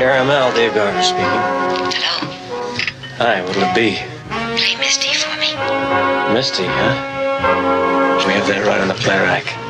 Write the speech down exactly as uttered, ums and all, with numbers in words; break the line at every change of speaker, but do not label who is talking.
Caramel, Dave Garner speaking.
Hello.
Hi, what'll it be?
Play Misty for me.
Misty, huh? We have that right on the play rack.